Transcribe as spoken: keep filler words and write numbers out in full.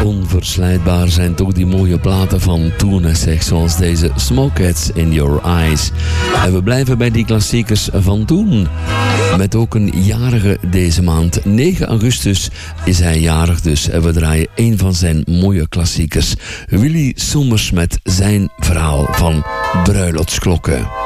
Onverslijdbaar zijn toch die mooie platen van toen, zeg, zoals deze Smokeheads in Your Eyes. En we blijven bij die klassiekers van toen. Met ook een jarige deze maand. negen augustus is hij jarig dus. En we draaien een van zijn mooie klassiekers. Willy Sommers met zijn verhaal van bruiloftsklokken.